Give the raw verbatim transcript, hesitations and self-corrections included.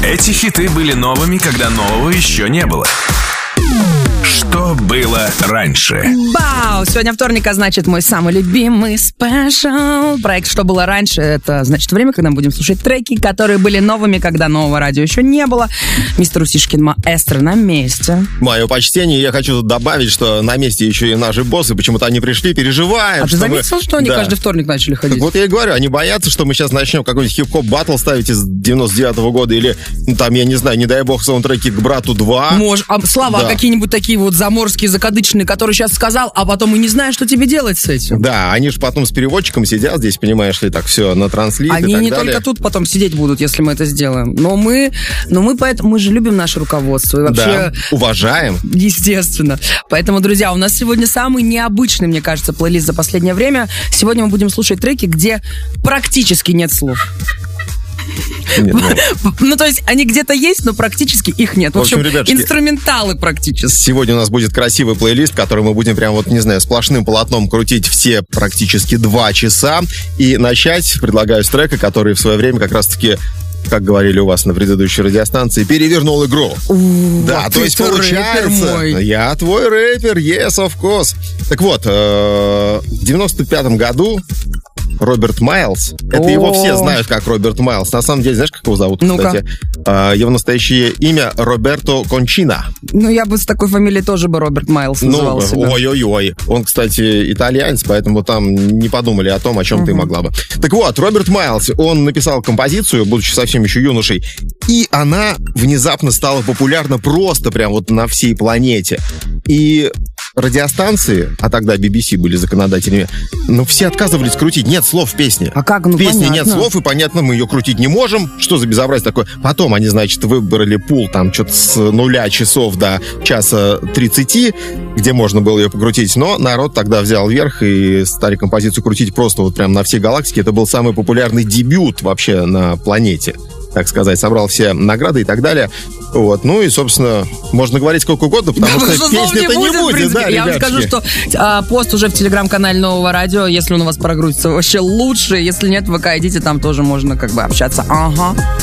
Эти хиты были новыми, когда нового еще не было. Что было раньше? Бау! Сегодня вторник, а значит, мой самый любимый спешл. Проект «Что было раньше» — это значит время, когда мы будем слушать треки, которые были новыми, когда нового радио еще не было. Мистер Усишкин, маэстро, на месте. Мое почтение. Я хочу тут добавить, что на месте еще и наши боссы. Почему-то они пришли, переживаем. А ты заметил, что они да. каждый вторник начали ходить? Так вот я и говорю, они боятся, что мы сейчас начнем какой-нибудь хип-хоп баттл ставить из девяносто девятого года или, ну, там, я не знаю, не дай бог, саундтреки к «Брату два». Может, а слова да. какие-нибудь такие вот заморские, закадычные, которые сейчас сказал, а потом и не знаю, что тебе делать с этим. Да, они же потом с переводчиком сидят здесь, понимаешь ли, так все на транслит они и так не далее. только тут потом сидеть будут, если мы это сделаем. Но мы, но мы поэтому мы же любим наше руководство. И вообще, да, уважаем. Естественно. Поэтому, друзья, у нас сегодня самый необычный, мне кажется, плейлист за последнее время. Сегодня мы будем слушать треки, где практически нет слов. Нет, ну... ну, то есть, они где-то есть, но практически их нет. В общем, в общем ребятушки, инструменталы практически. Сегодня у нас будет красивый плейлист, который мы будем прям вот, не знаю, сплошным полотном крутить все практически два часа. И начать предлагаю с трека, который в свое время как раз-таки, как говорили у вас на предыдущей радиостанции, перевернул игру. У-у-у, да, то есть получается, я твой рэпер, yes, of course. Так вот, в девяносто пятом году Роберт Майлз. Это О-о-о. Его все знают как Роберт Майлз. На самом деле, знаешь, как его зовут, Ну-ка. кстати? Его настоящее имя Роберто Кончина. Ну, я бы с такой фамилией тоже бы Роберт Майлз называл ну, себя. Ой-ой-ой. Он, кстати, итальянец, поэтому там не подумали о том, о чем uh-huh. ты могла бы. Так вот, Роберт Майлз, он написал композицию, будучи совсем еще юношей, и она внезапно стала популярна просто прям вот на всей планете. И радиостанции, а тогда би би си были законодателями, ну, все отказывались крутить. Нет слов в песне. А как? Ну, в песне понятно. Нет слов, и понятно, мы ее крутить не можем. Что за безобразие такое? Потом они, значит, выбрали пул там что-то с нуля часов до часа тридцати, где можно было ее покрутить. Но народ тогда взял верх и стали композицию крутить просто вот прям на всей галактике. Это был самый популярный дебют вообще на планете, так сказать. Собрал все награды и так далее. Вот. Ну и, собственно, можно говорить сколько угодно, потому да, что песни-то не будет, будет да, Я ребятушки. вам скажу, что а, пост уже в телеграм-канале Нового радио, если он у вас прогрузится, вообще лучше. Если нет, в ВК идите, там тоже можно как бы общаться. Ага.